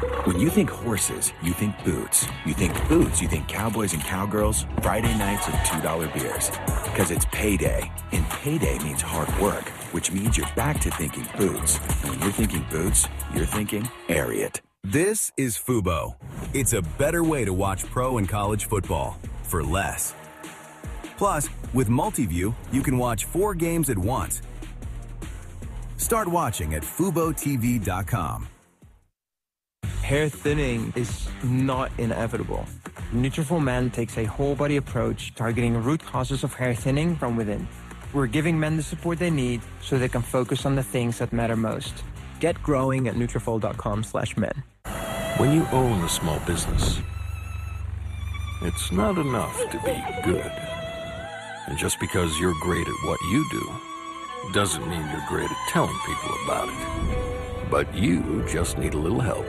When you think horses, you think boots. You think boots, you think cowboys and cowgirls, Friday nights and $2 beers. Because it's payday, and payday means hard work, which means you're back to thinking boots. And when you're thinking boots, you're thinking Ariat. This is Fubo. It's a better way to watch pro and college football for less. Plus, with Multiview, you can watch 4 games at once. Start watching at FuboTV.com. Hair thinning is not inevitable. Nutrafol Men takes a whole-body approach targeting root causes of hair thinning from within. We're giving men the support they need so they can focus on the things that matter most. Get growing at Nutrafol.com/men. When you own a small business, it's not enough to be good. And just because you're great at what you do doesn't mean you're great at telling people about it. But you just need a little help.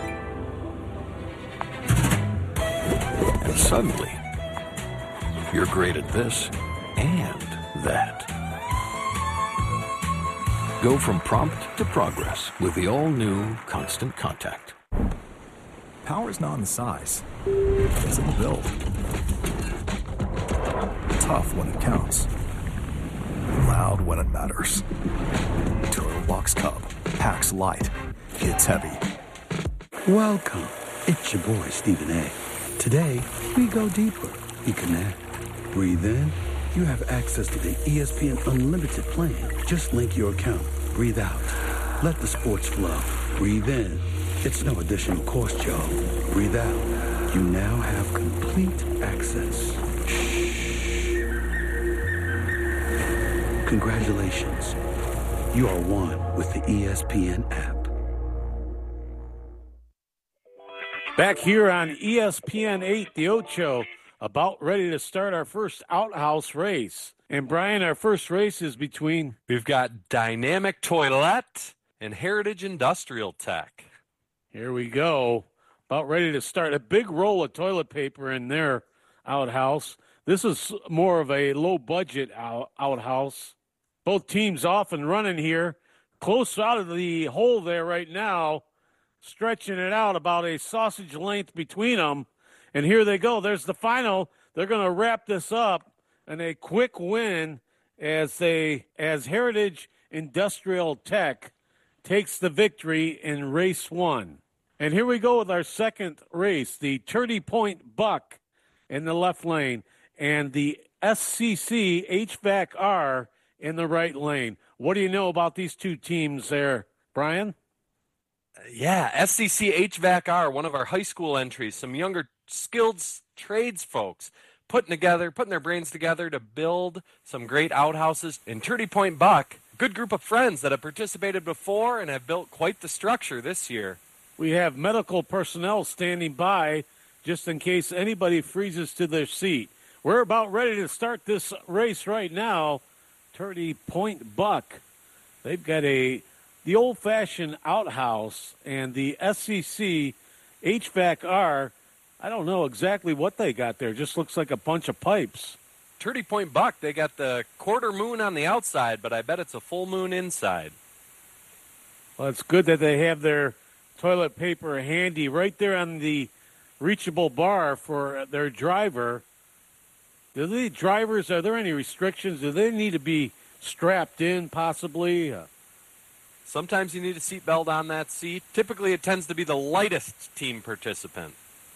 And suddenly, you're great at this and that. Go from prompt to progress with the all-new Constant Contact. Power's not in the size. It's in the build. Tough when it counts. Loud when it matters. Toro Box Cub. Packs light. Hits heavy. Welcome. It's your boy, Stephen A. Today, we go deeper. You connect. Breathe in. You have access to the ESPN Unlimited plan. Just link your account. Breathe out. Let the sports flow. Breathe in. It's no additional cost, y'all. Breathe out. You now have complete access. Shh. Congratulations. You are one with the ESPN app. Back here on ESPN 8, the Ocho, about ready to start our first outhouse race. And Brian, our first race is between... We've got Dynamic Toilet and Heritage Industrial Tech. Here we go. About ready to start. A big roll of toilet paper in their outhouse. This is more of a low-budget outhouse. Both teams off and running here. Close out of the hole there right now. Stretching it out about a sausage length between them. And here they go. There's the final. They're going to wrap this up in a quick win as Heritage Industrial Tech takes the victory in race 1. And here we go with our second race, the Turdy Point Buck in the left lane and the SCC HVAC-R in the right lane. What do you know about these two teams there, Brian? Yeah, SCC HVAC-R, one of our high school entries, some younger skilled trades folks putting their brains together to build some great outhouses. And Turdy Point Buck, good group of friends that have participated before and have built quite the structure this year. We have medical personnel standing by just in case anybody freezes to their seat. We're about ready to start this race right now. Turdy Point Buck, they've got the old-fashioned outhouse, and the SCC HVAC-R, I don't know exactly what they got there. Just looks like a bunch of pipes. Turdy Point Buck, they got the quarter moon on the outside, but I bet it's a full moon inside. Well, it's good that they have their toilet paper handy right there on the reachable bar for their driver. Do the drivers, are there any restrictions? Do they need to be strapped in possibly? Sometimes you need a seatbelt on that seat. Typically, it tends to be the lightest team participant.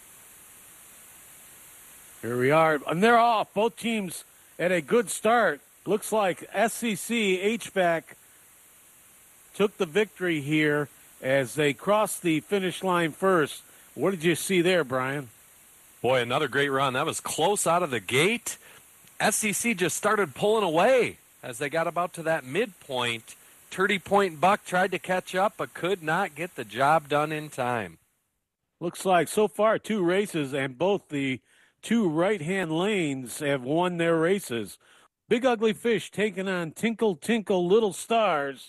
Here we are, and they're off. Both teams at a good start. Looks like SCC HVAC took the victory here as they crossed the finish line first. What did you see there, Brian? Boy, another great run. That was close out of the gate. SCC just started pulling away as they got about to that midpoint. Turdy Point Buck tried to catch up but could not get the job done in time. Looks like so far 2 races, and both the 2 right-hand lanes have won their races. Big Ugly Fish taking on Tinkle Tinkle Little Stars.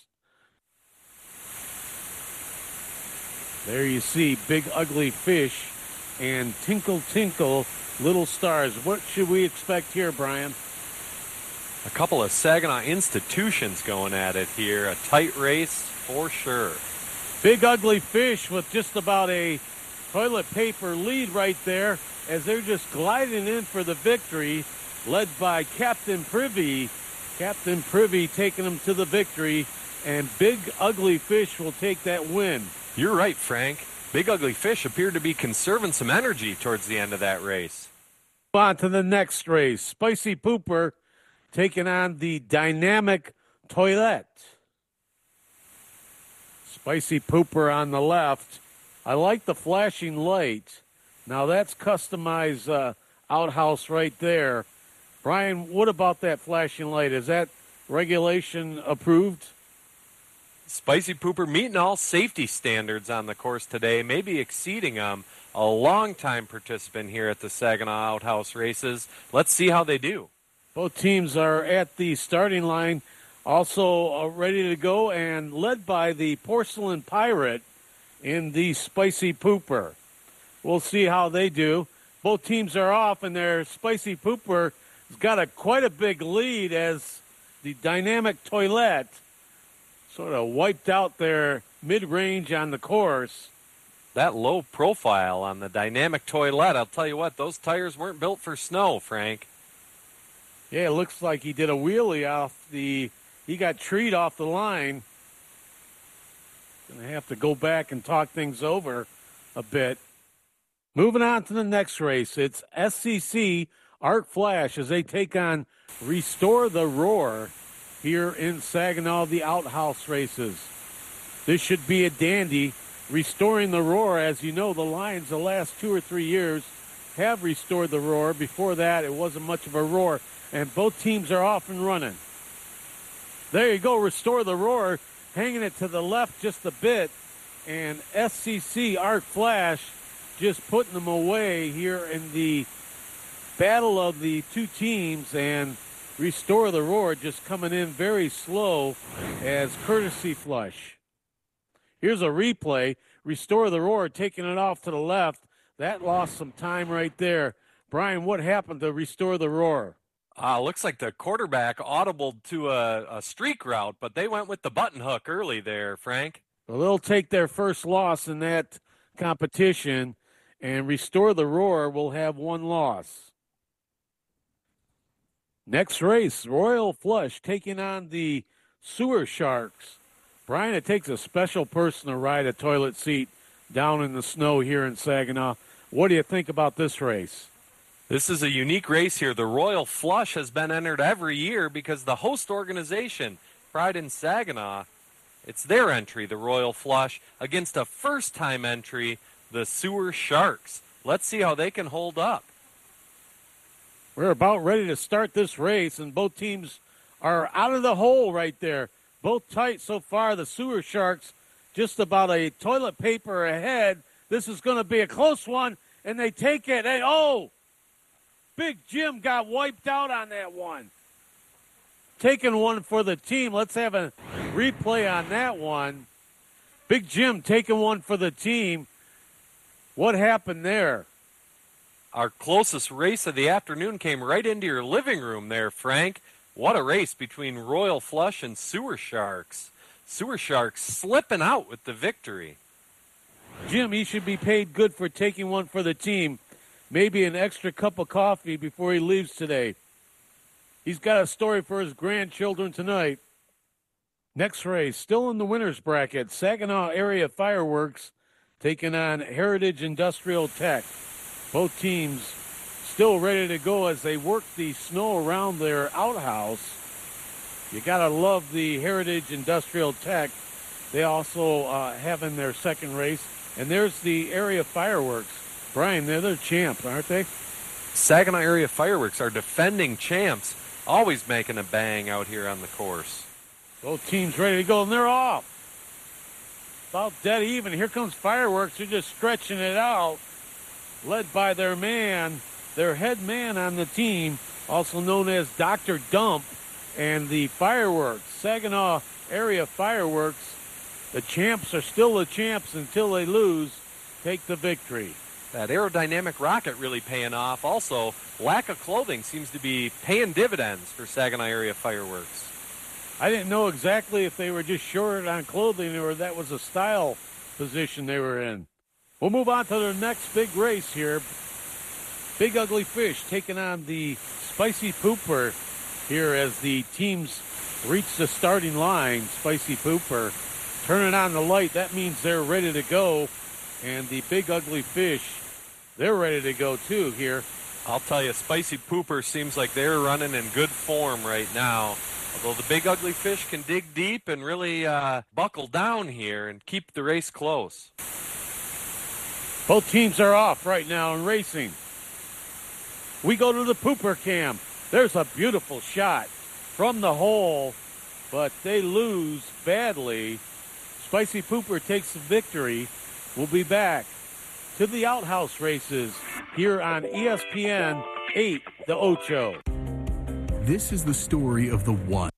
There you see Big Ugly Fish and Tinkle Tinkle Little Stars. What should we expect here, Brian? A couple of Saginaw institutions going at it here. A tight race for sure. Big Ugly Fish with just about a toilet paper lead right there as they're just gliding in for the victory, led by Captain Privy. Captain Privy taking them to the victory, and Big Ugly Fish will take that win. You're right, Frank. Big Ugly Fish appeared to be conserving some energy towards the end of that race. On to the next race. Spicy Pooper taking on the Dynamic Toilet. Spicy Pooper on the left. I like the flashing light. Now that's customized outhouse right there. Brian, what about that flashing light? Is that regulation approved? Spicy Pooper meeting all safety standards on the course today, maybe exceeding them. A longtime participant here at the Saginaw Outhouse races. Let's see how they do. Both teams are at the starting line, also ready to go, and led by the Porcelain Pirate in the Spicy Pooper. We'll see how they do. Both teams are off, and their Spicy Pooper has got quite a big lead as the Dynamic Toilet sort of wiped out their mid-range on the course. That low profile on the Dynamic Toilet, I'll tell you what, those tires weren't built for snow, Frank. Yeah, it looks like he did a wheelie he got treed off the line. Going to have to go back and talk things over a bit. Moving on to the next race, it's SCC Art Flash as they take on Restore the Roar here in Saginaw, the Outhouse races. This should be a dandy. Restoring the Roar, as you know, the Lions the last 2 or 3 years have restored the Roar. Before that, it wasn't much of a roar, and both teams are off and running. There you go, Restore the Roar, hanging it to the left just a bit, and SCC Art Flash just putting them away here in the battle of the two teams, and Restore the Roar just coming in very slow as Courtesy Flush. Here's a replay. Restore the Roar taking it off to the left. That lost some time right there. Brian, what happened to Restore the Roar? Looks like the quarterback audibled to a streak route, but they went with the button hook early there, Frank. Well, they'll take their first loss in that competition, and Restore the Roar will have one loss. Next race, Royal Flush taking on the Sewer Sharks. Brian, it takes a special person to ride a toilet seat down in the snow here in Saginaw. What do you think about this race? This is a unique race here. The Royal Flush has been entered every year because the host organization, Pride in Saginaw, it's their entry, the Royal Flush, against a first-time entry, the Sewer Sharks. Let's see how they can hold up. We're about ready to start this race, and both teams are out of the hole right there. Both tight so far. The Sewer Sharks just about a toilet paper ahead. This is going to be a close one, and they take it. Big Jim got wiped out on that one. Taking one for the team. Let's have a replay on that one. Big Jim taking one for the team. What happened there? Our closest race of the afternoon came right into your living room there, Frank. What a race between Royal Flush and Sewer Sharks. Sewer Sharks slipping out with the victory. Jim, he should be paid good for taking one for the team. Maybe an extra cup of coffee before he leaves today. He's got a story for his grandchildren tonight. Next race, still in the winner's bracket, Saginaw Area Fireworks taking on Heritage Industrial Tech. Both teams still ready to go as they work the snow around their outhouse. You got to love the Heritage Industrial Tech. They also have in their second race. And there's the Area Fireworks. Brian, they're the champs, aren't they? Saginaw Area Fireworks are defending champs, always making a bang out here on the course. Both teams ready to go, and they're off. About dead even. Here comes Fireworks. They're just stretching it out, led by their man, their head man on the team, also known as Dr. Dump, and the Fireworks, Saginaw Area Fireworks. The champs are still the champs until they lose, take the victory. That aerodynamic rocket really paying off. Also, lack of clothing seems to be paying dividends for Saginaw Area Fireworks. I didn't know exactly if they were just short on clothing or that was a style position they were in. We'll move on to the next big race here. Big Ugly Fish taking on the Spicy Pooper here as the teams reach the starting line. Spicy Pooper turning on the light. That means they're ready to go. And the Big Ugly Fish, they're ready to go too here. I'll tell you, Spicy Pooper seems like they're running in good form right now. Although the Big Ugly Fish can dig deep and really buckle down here and keep the race close. Both teams are off right now and racing. We go to the Pooper cam. There's a beautiful shot from the hole, but they lose badly. Spicy Pooper takes the victory. We'll be back to the outhouse races here on ESPN 8, the Ocho. This is the story of the one.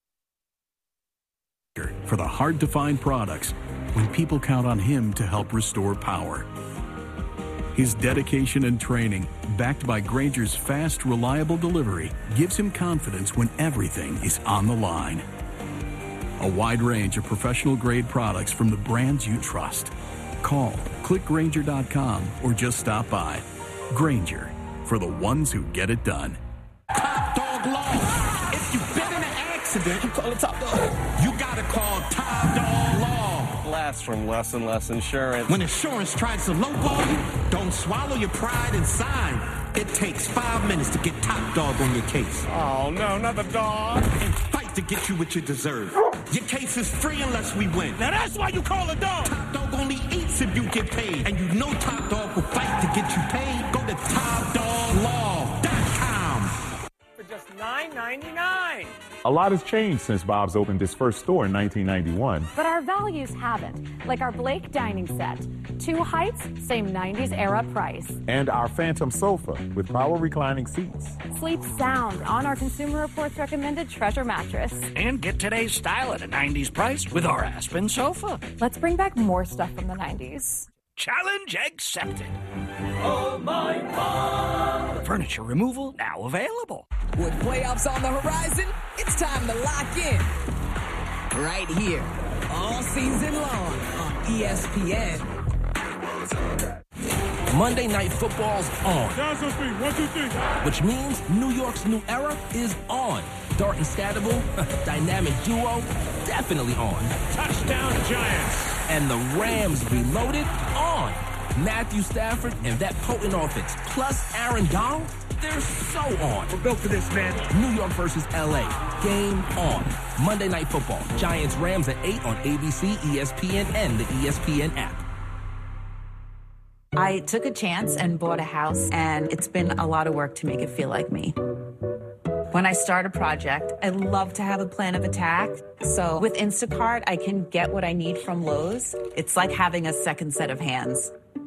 For the hard-to-find products, when people count on him to help restore power. His dedication and training, backed by Grainger's fast, reliable delivery, gives him confidence when everything is on the line. A wide range of professional-grade products from the brands you trust. Call, click Grainger.com, or just stop by. Grainger, for the ones who get it done. Top Dog Law. If you've been in an accident, you call it Top Dog. You gotta call Top Dog Law. Blast from Less and Less Insurance. When insurance tries to lowball you, don't swallow your pride and sign. It takes 5 minutes to get Top Dog on your case. Oh, no, not the dog. And fight to get you what you deserve. Your case is free unless we win. Now that's why you call a dog. Top Dog only eats if you get paid. And you know Top Dog will fight to get you paid. Go to TopDogLaw.com. For just $9.99. A lot has changed since Bob's opened his first store in 1991. But our values haven't, like our Blake dining set. 2 heights, same 90s era price. And our Phantom sofa with power reclining seats. Sleep sound on our Consumer Reports recommended Treasure mattress. And get today's style at a 90s price with our Aspen sofa. Let's bring back more stuff from the 90s. Challenge accepted. Oh, my God. Furniture removal now available. With playoffs on the horizon, it's time to lock in. Right here, all season long on ESPN. Monday Night Football's on. Johnson Street, 1, 2, 3. Which means New York's new era is on. Dart and Stadable, dynamic duo, definitely on. Touchdown Giants. And the Rams Reloaded on. Matthew Stafford and that potent offense, plus Aaron Donald, they're so on. We're built for this, man. New York versus LA. Game on. Monday Night Football. Giants Rams at 8 on ABC, ESPN, and the ESPN app. I took a chance and bought a house, and it's been a lot of work to make it feel like me. When I start a project, I love to have a plan of attack. So with Instacart, I can get what I need from Lowe's. It's like having a second set of hands.